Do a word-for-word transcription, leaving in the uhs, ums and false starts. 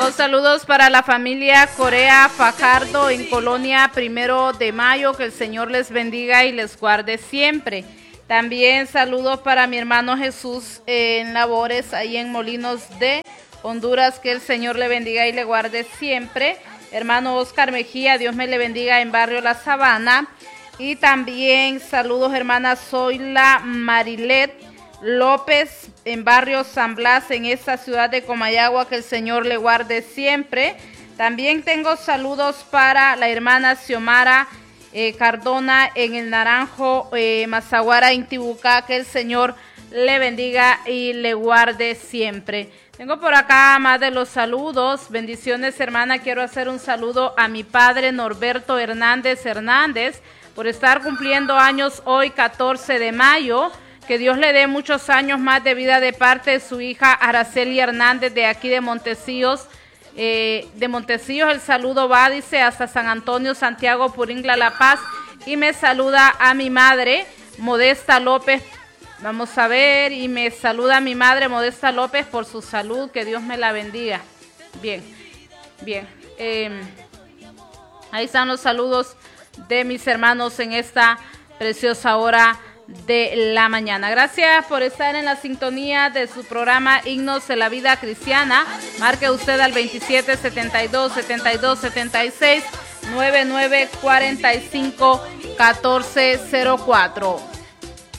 Tengo saludos para la familia Corea Fajardo en Colonia Primero de Mayo. Que el Señor les bendiga y les guarde siempre. También saludos para mi hermano Jesús en labores ahí en Molinos de Honduras. Que el Señor le bendiga y le guarde siempre. Hermano Oscar Mejía, Dios me le bendiga en Barrio La Sabana. Y también saludos hermana Zoila Marilet López en Barrio San Blas en esta ciudad de Comayagua. Que el Señor le guarde siempre. También tengo saludos para la hermana Xiomara eh, Cardona en el Naranjo, eh, Mazaguara, Intibucá. Que el Señor le bendiga y le guarde siempre. Tengo por acá más de los saludos. Bendiciones, hermana. Quiero hacer un saludo a mi padre Norberto Hernández Hernández por estar cumpliendo años hoy, catorce de mayo. Que Dios le dé muchos años más de vida de parte de su hija Araceli Hernández de aquí de Montecillos. Eh, de Montecillos el saludo va, dice, hasta San Antonio, Santiago, Puringla, La Paz. Y me saluda a mi madre, Modesta López. Vamos a ver, y me saluda a mi madre Modesta López por su salud, que Dios me la bendiga. Bien, bien. Eh, ahí están los saludos de mis hermanos en esta preciosa hora de la mañana. Gracias por estar en la sintonía de su programa Himnos de la Vida Cristiana. Marque usted al veintisiete setenta y dos setenta y dos setenta y seis noventa y nueve cuarenta y cinco catorce cero cuatro.